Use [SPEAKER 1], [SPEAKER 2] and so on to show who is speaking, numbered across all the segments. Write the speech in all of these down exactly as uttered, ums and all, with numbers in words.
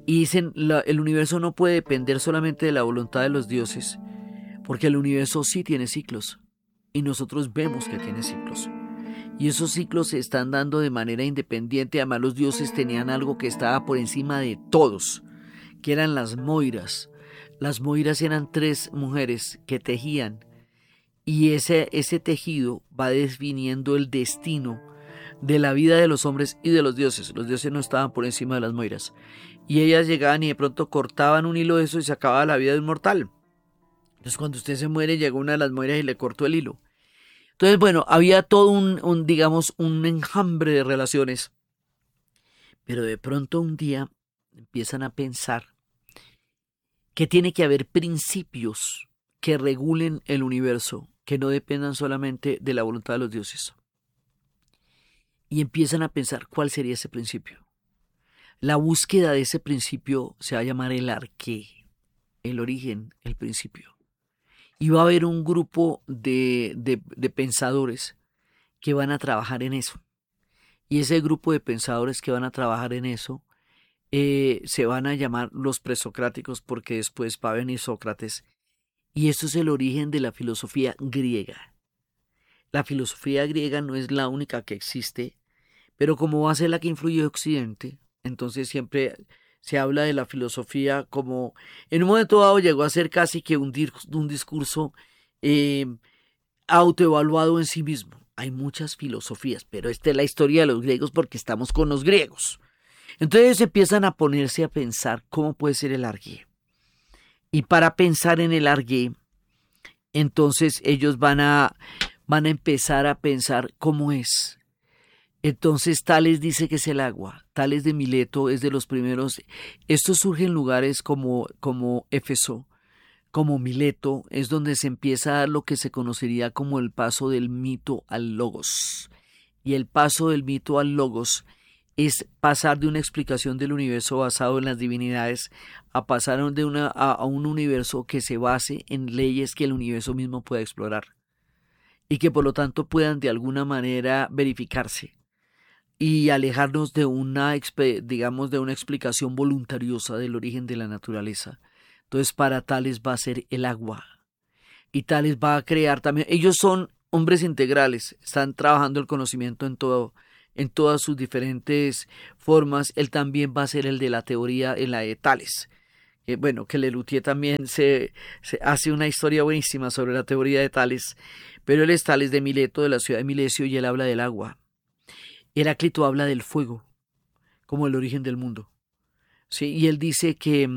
[SPEAKER 1] Y dicen, la, el universo no puede depender solamente de la voluntad de los dioses, porque el universo sí tiene ciclos, y nosotros vemos que tiene ciclos. Y esos ciclos se están dando de manera independiente. Además, los dioses tenían algo que estaba por encima de todos, que eran las moiras. Las moiras eran tres mujeres que tejían, y ese, ese tejido va definiendo el destino de la vida de los hombres y de los dioses. Los dioses no estaban por encima de las moiras. Y ellas llegaban y de pronto cortaban un hilo de eso y se acababa la vida de un mortal. Entonces cuando usted se muere, llegó una de las moiras y le cortó el hilo. Entonces, bueno, había todo un, un, digamos, un enjambre de relaciones. Pero de pronto un día empiezan a pensar que tiene que haber principios que regulen el universo, que no dependan solamente de la voluntad de los dioses. Y empiezan a pensar cuál sería ese principio. La búsqueda de ese principio se va a llamar el arqué, el origen, el principio. Y va a haber un grupo de, de, de pensadores que van a trabajar en eso. Y ese grupo de pensadores que van a trabajar en eso eh, se van a llamar los presocráticos, porque después va a venir Sócrates. Y esto es el origen de la filosofía griega. La filosofía griega no es la única que existe, pero como va a ser la que influye en Occidente, entonces siempre se habla de la filosofía como, en un momento dado llegó a ser casi que un, un discurso eh, autoevaluado en sí mismo. Hay muchas filosofías, pero esta es la historia de los griegos porque estamos con los griegos. Entonces empiezan a ponerse a pensar cómo puede ser el arqué. Y para pensar en el arqué, entonces ellos van a, van a empezar a pensar cómo es. Entonces Tales dice que es el agua. Tales de Mileto es de los primeros. Esto surge en lugares como, como Éfeso, como Mileto, es donde se empieza a dar lo que se conocería como el paso del mito al logos. Y el paso del mito al logos es pasar de una explicación del universo basado en las divinidades a pasar de una, a, a un universo que se base en leyes que el universo mismo pueda explorar y que por lo tanto puedan de alguna manera verificarse. Y alejarnos de una, digamos, de una explicación voluntariosa del origen de la naturaleza. Entonces, para Tales va a ser el agua. Y Tales va a crear también. Ellos son hombres integrales, están trabajando el conocimiento en todo, en todas sus diferentes formas. Él también va a ser el de la teoría, en la de Tales. Eh, bueno, que Lelutier también se, se hace una historia buenísima sobre la teoría de Tales. Pero él es Tales de Mileto, de la ciudad de Milesio, y él habla del agua. Heráclito habla del fuego como el origen del mundo, ¿sí? Y él dice que,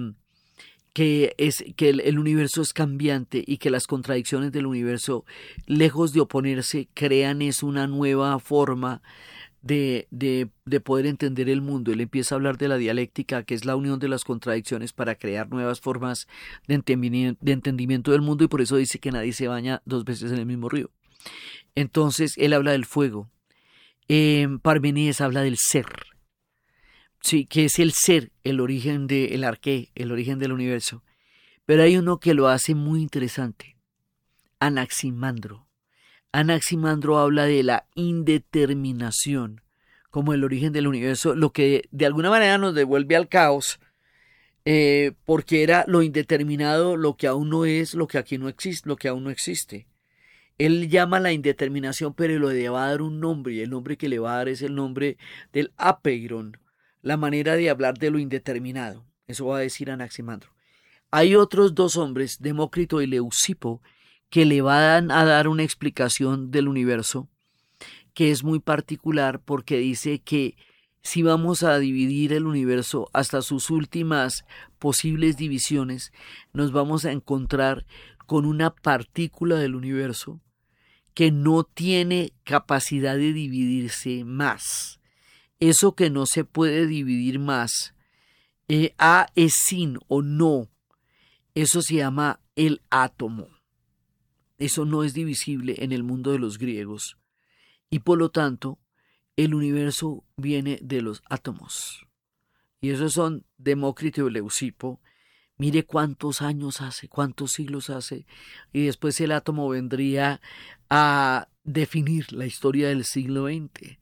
[SPEAKER 1] que, es, que el, el universo es cambiante y que las contradicciones del universo, lejos de oponerse, crean es una nueva forma de, de, de poder entender el mundo. Él empieza a hablar de la dialéctica, que es la unión de las contradicciones para crear nuevas formas de entendimiento, de entendimiento del mundo, y por eso dice que nadie se baña dos veces en el mismo río. Entonces él habla del fuego. Eh, Parmenides habla del ser, sí, que es el ser, el origen del arqué, el origen del universo. Pero hay uno que lo hace muy interesante, Anaximandro. Anaximandro habla de la indeterminación como el origen del universo, lo que de alguna manera nos devuelve al caos, eh, porque era lo indeterminado, lo que aún no es, lo que aquí no existe, lo que aún no existe. Él llama la indeterminación, pero le va a dar un nombre, y el nombre que le va a dar es el nombre del apeiron, la manera de hablar de lo indeterminado. Eso va a decir Anaximandro. Hay otros dos hombres, Demócrito y Leucipo, que le van a dar una explicación del universo, que es muy particular porque dice que si vamos a dividir el universo hasta sus últimas posibles divisiones, nos vamos a encontrar con una partícula del universo que no tiene capacidad de dividirse más. Eso que no se puede dividir más, eh, A es sin o no, eso se llama el átomo. Eso no es divisible en el mundo de los griegos. Y por lo tanto, el universo viene de los átomos. Y esos son Demócrito y Leucipo. Mire cuántos años hace, cuántos siglos hace, y después el átomo vendría a definir la historia del siglo veinte,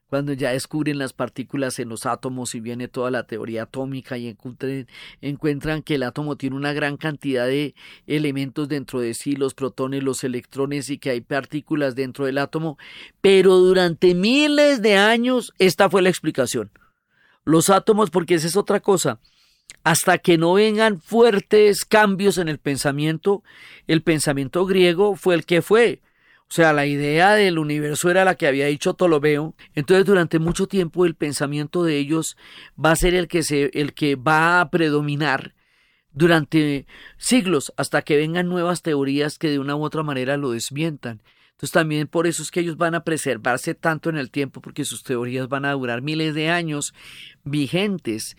[SPEAKER 1] cuando ya descubren las partículas en los átomos y viene toda la teoría atómica y encuentran, encuentran que el átomo tiene una gran cantidad de elementos dentro de sí, los protones, los electrones, y que hay partículas dentro del átomo, pero durante miles de años esta fue la explicación. Los átomos, porque esa es otra cosa, hasta que no vengan fuertes cambios en el pensamiento, el pensamiento griego fue el que fue. O sea, la idea del universo era la que había dicho Ptolomeo. Entonces, durante mucho tiempo el pensamiento de ellos va a ser el que, se, el que va a predominar durante siglos, hasta que vengan nuevas teorías que de una u otra manera lo desmientan. Entonces, también por eso es que ellos van a preservarse tanto en el tiempo, porque sus teorías van a durar miles de años vigentes.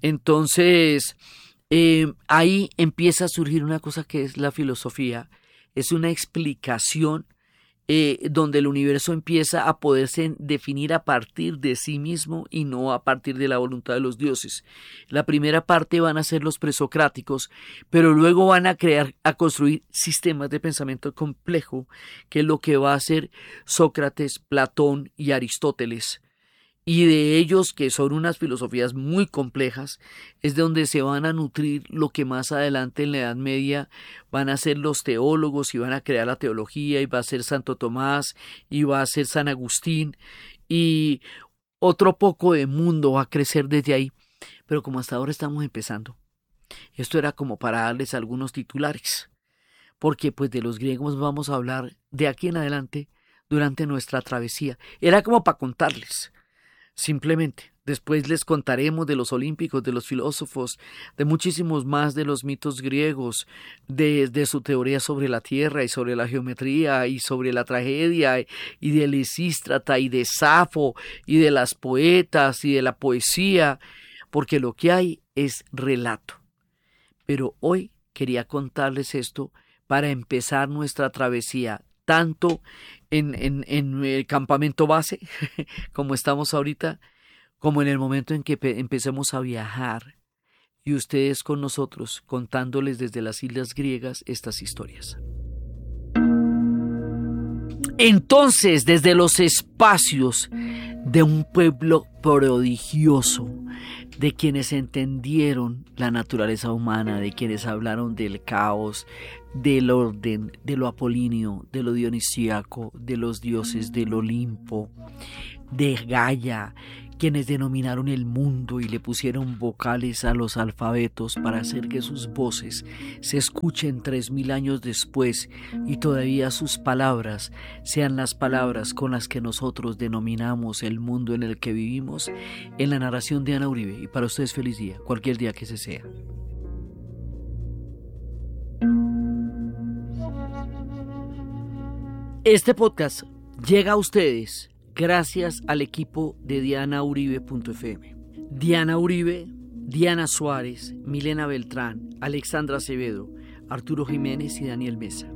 [SPEAKER 1] Entonces, eh, ahí empieza a surgir una cosa que es la filosofía. Es una explicación Eh, donde el universo empieza a poderse definir a partir de sí mismo y no a partir de la voluntad de los dioses. La primera parte van a ser los presocráticos, pero luego van a crear, a construir sistemas de pensamiento complejo, que es lo que va a hacer Sócrates, Platón y Aristóteles. Y de ellos, que son unas filosofías muy complejas, es de donde se van a nutrir lo que más adelante en la Edad Media van a ser los teólogos y van a crear la teología, y va a ser Santo Tomás y va a ser San Agustín, y otro poco de mundo va a crecer desde ahí. Pero como hasta ahora estamos empezando, esto era como para darles algunos titulares, porque pues de los griegos vamos a hablar de aquí en adelante durante nuestra travesía. Era como para contarles. Simplemente, después les contaremos de los olímpicos, de los filósofos, de muchísimos más, de los mitos griegos, de, de su teoría sobre la tierra y sobre la geometría y sobre la tragedia, y de Lisístrata y de Safo y de las poetas y de la poesía, porque lo que hay es relato. Pero hoy quería contarles esto para empezar nuestra travesía, tanto en, en, en el campamento base, como estamos ahorita, como en el momento en que empecemos a viajar, y ustedes con nosotros, contándoles desde las islas griegas estas historias. Entonces, desde los espacios de un pueblo prodigioso, de quienes entendieron la naturaleza humana, de quienes hablaron del caos, del orden, de lo apolíneo, de lo dionisíaco, de los dioses del Olimpo, de Gaia, quienes denominaron el mundo y le pusieron vocales a los alfabetos para hacer que sus voces se escuchen tres mil años después y todavía sus palabras sean las palabras con las que nosotros denominamos el mundo en el que vivimos, en la narración de Ana Uribe. Y para ustedes feliz día, cualquier día que se sea. Este podcast llega a ustedes gracias al equipo de diana uribe punto efe eme. Diana Uribe, Diana Suárez, Milena Beltrán, Alexandra Acevedo, Arturo Jiménez y Daniel Mesa.